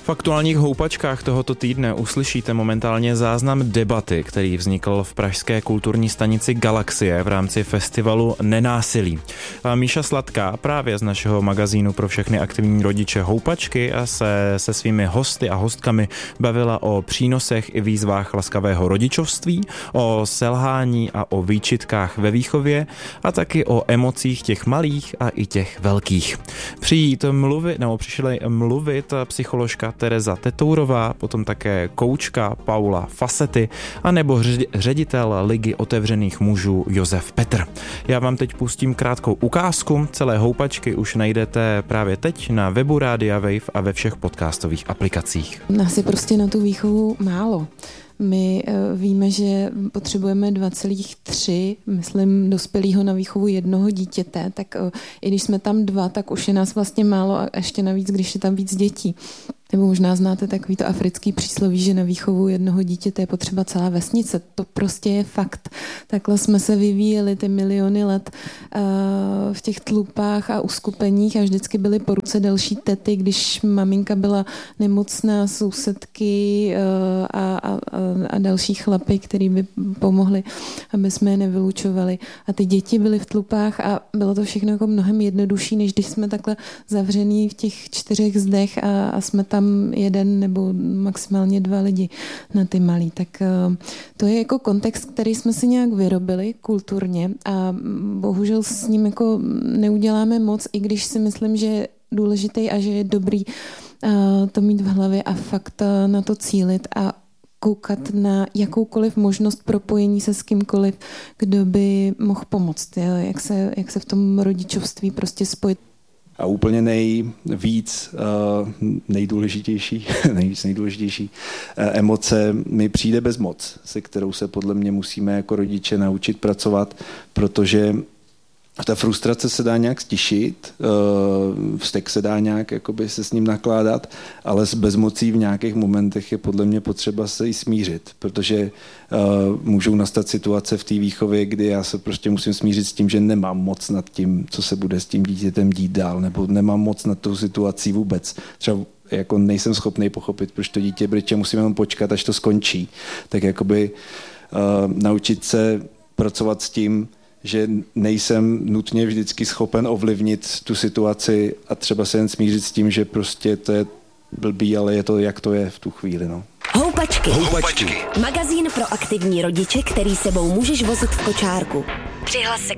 V aktuálních houpačkách tohoto týdne uslyšíte momentálně záznam debaty, který vznikl v pražské kulturní stanici Galaxie v rámci festivalu Nenásilí. A Míša Sladká právě z našeho magazínu pro všechny aktivní rodiče Houpačky a se svými hosty a hostkami bavila o přínosech i výzvách laskavého rodičovství, o selhání a o výčitkách ve výchově a taky o emocích těch malých a i těch velkých. Přišli mluvit psycholožka Tereza Tetourová, potom také koučka Paula Fasety a nebo ředitel Ligy otevřených mužů Josef Petr. Já vám teď pustím krátkou ukázku. Celé houpačky už najdete právě teď na webu Rádia Wave a ve všech podcastových aplikacích. Nás je prostě na tu výchovu málo. My víme, že potřebujeme 2,3, myslím, dospělýho na výchovu jednoho dítěte, tak i když jsme tam 2, tak už je nás vlastně málo a ještě navíc, když je tam víc dětí. Nebo možná znáte takový to africký přísloví, že na výchovu jednoho dítěte je potřeba celá vesnice. To prostě je fakt. Takhle jsme se vyvíjeli ty miliony let v těch tlupách a uskupeních a vždycky byly po ruce další tety, když maminka byla nemocná, sousedky a další chlapy, který by pomohli, aby jsme je nevylučovali. A ty děti byly v tlupách a bylo to všechno jako mnohem jednodušší, než když jsme takhle zavřený v těch 4 zdech a jsme tam jeden nebo maximálně 2 lidi na ty malý. Tak to je jako kontext, který jsme si nějak vyrobili kulturně a bohužel s ním jako neuděláme moc, i když si myslím, že je důležitý a že je dobrý to mít v hlavě a fakt na to cílit a koukat na jakoukoliv možnost propojení se s kýmkoliv, kdo by mohl pomoct. Jak se v tom rodičovství prostě spojit. A úplně nejdůležitější emoce mi přijde bezmoc, se kterou se podle mě musíme jako rodiče naučit pracovat, protože ta frustrace se dá nějak stišit, vztek se dá nějak jakoby se s ním nakládat, ale s bezmocí v nějakých momentech je podle mě potřeba se i smířit, protože můžou nastat situace v té výchově, kdy já se prostě musím smířit s tím, že nemám moc nad tím, co se bude s tím dítětem dít dál, nebo nemám moc nad tou situací vůbec. Třeba jako nejsem schopný pochopit, proč to dítě bryče, musím jenom počkat, až to skončí. Tak jakoby naučit se pracovat s tím, že nejsem nutně vždycky schopen ovlivnit tu situaci a třeba se jen smířit s tím, že prostě to je blbý, ale je to, jak to je v tu chvíli. No. Houpačky. Magazín pro aktivní rodiče, který sebou můžeš vozit v kočárku. Přihlas se